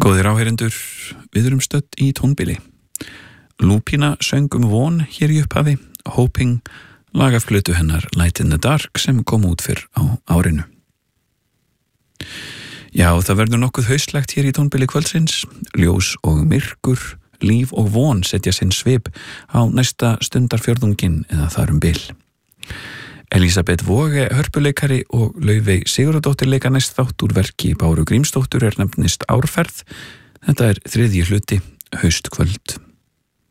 Góðir áheyrendur, við erum stödd í tónbili. Lúpína söng von hér í upphafi, Hoping, lag af plötu hennar Light in the Dark sem kom út fyrr á árinu. Já, það verður nokkuð hauslegt hér í tónbili kvöldsins. Ljós og myrkur, líf og von setja sinn svip á næsta stundarfjórðunginn eða þar bil. Elisabeth Voge, hörpuleikari og Laufey Sigurðardóttir leika næst þátt úr verki Báru Grímsdóttur nefnist Árferð. Þetta 3. hluti, Haustkvöld.